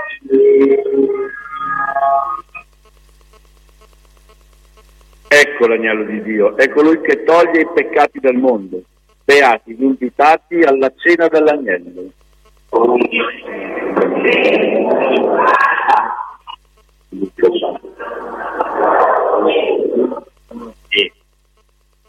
Ecco l'agnello di Dio, è colui che toglie i peccati del mondo. Beati gli invitati alla cena dell'agnello.